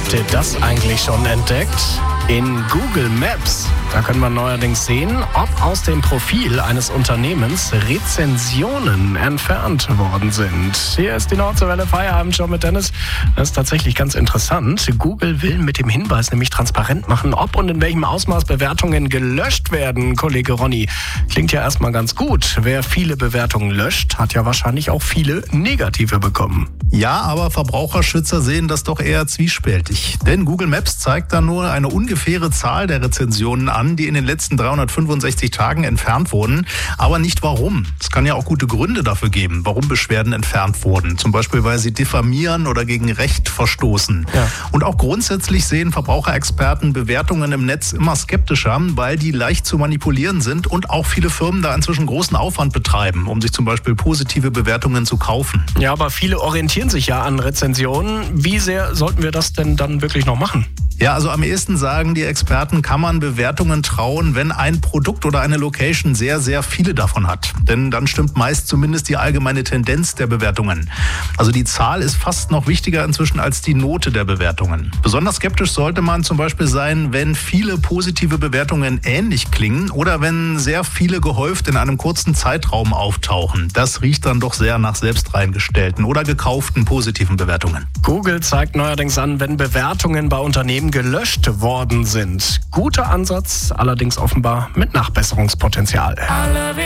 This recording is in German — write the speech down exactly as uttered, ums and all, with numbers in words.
Habt ihr das eigentlich schon entdeckt? In Google Maps. Da können wir neuerdings sehen, ob aus dem Profil eines Unternehmens Rezensionen entfernt worden sind. Hier ist die Nordseewelle Feierabendshow mit Dennis. Das ist tatsächlich ganz interessant. Google will mit dem Hinweis nämlich transparent machen, ob und in welchem Ausmaß Bewertungen gelöscht werden. Kollege Ronny, klingt ja erstmal ganz gut. Wer viele Bewertungen löscht, hat ja wahrscheinlich auch viele negative bekommen. Ja, aber Verbraucherschützer sehen das doch eher zwiespältig. Denn Google Maps zeigt da nur eine ungefähre Zahl der Rezensionen an, die in den letzten dreihundertfünfundsechzig Tagen entfernt wurden, aber nicht warum. Es kann ja auch gute Gründe dafür geben, warum Beschwerden entfernt wurden. Zum Beispiel, weil sie diffamieren oder gegen Recht verstoßen. Ja. Und auch grundsätzlich sehen Verbraucherexperten Bewertungen im Netz immer skeptischer, weil die leicht zu manipulieren sind und auch viele Firmen da inzwischen großen Aufwand betreiben, um sich zum Beispiel positive Bewertungen zu kaufen. Ja, aber viele orientieren sich ja an Rezensionen. Wie sehr sollten wir das denn dann wirklich noch machen? Ja, also am ehesten sagen die Experten, kann man Bewertungen trauen, wenn ein Produkt oder eine Location sehr, sehr viele davon hat. Denn dann stimmt meist zumindest die allgemeine Tendenz der Bewertungen. Also die Zahl ist fast noch wichtiger inzwischen als die Note der Bewertungen. Besonders skeptisch sollte man zum Beispiel sein, wenn viele positive Bewertungen ähnlich klingen oder wenn sehr viele gehäuft in einem kurzen Zeitraum auftauchen. Das riecht dann doch sehr nach selbst reingestellten oder gekauften positiven Bewertungen. Google zeigt neuerdings an, wenn Bewertungen bei Unternehmen gelöscht worden sind. Guter Ansatz, allerdings offenbar mit Nachbesserungspotenzial.